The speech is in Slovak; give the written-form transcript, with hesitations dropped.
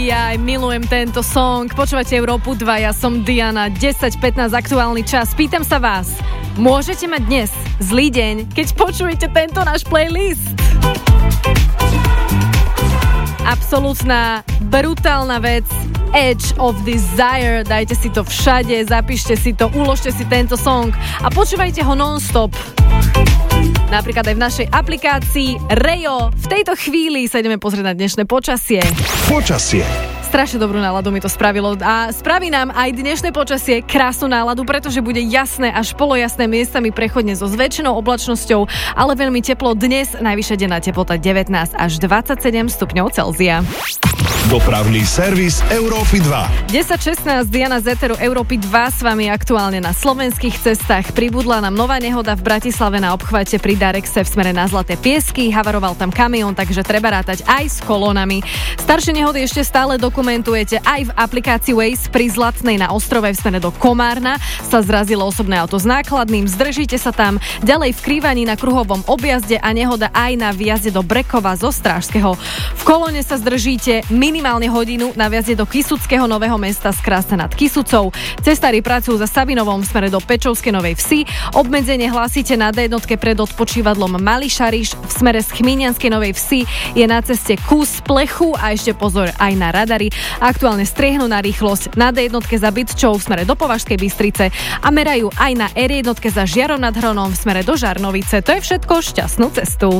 Ja aj milujem tento song. Počúvate Európu 2, ja som Diana. 10:15 aktuálny čas. Pýtam sa vás, môžete mať dnes zlý deň, keď počujete tento náš playlist? Absolútna brutálna vec. Edge of Desire. Dajte si to všade, zapíšte si to, uložte si tento song a počúvajte ho non-stop. Napríklad aj v našej aplikácii Rejo. V tejto chvíli sa ideme pozrieť na dnešné počasie. Počasie. Strašne dobrú náladu mi to spravilo a spraví nám aj dnešné počasie krásnu náladu, pretože bude jasné až polojasné, miestami prechodne so zväčšenou oblačnosťou, ale veľmi teplo dnes, najvyššia denná teplota 19 až 27 stupňov Celzia. Dopravný servis Európy 2. 10:16, Diana z éteru Európy 2 s vami aktuálne na slovenských cestách. Pribudla nám nová nehoda v Bratislave na obchvate pri Darexe v smere na Zlaté Piesky. Havaroval tam kamión, takže treba rátať aj s kolónami. Staršie nehody ešte stále dokumentujete aj v aplikácii Waze. Pri Zlatnej na Ostrove v smere do Komárna sa zrazilo osobné auto s nákladným. Zdržíte sa tam. Ďalej v Krývaní na kruhovom objazde a nehoda aj na výjazde do Brekova zo Strážskeho. V kolóne sa zdržíte minimálne hodinu na viazde do Kysuckého Nového Mesta z Krásne nad Kysucou. Cestári pracujú za Sabinovom v smere do Pečovskej Novej Vsi. Obmedzenie hlásite na D1 pred odpočívadlom Malý Šariš. V smere z Chmíňanskej Novej Vsi je na ceste kus plechu a ešte pozor aj na radary. Aktuálne striehnú na rýchlosť na D1 za Bytčou v smere do Považskej Bystrice a merajú aj na R1 za Žiarom nad Hronom v smere do Žarnovice. To je všetko, šťastnú cestu.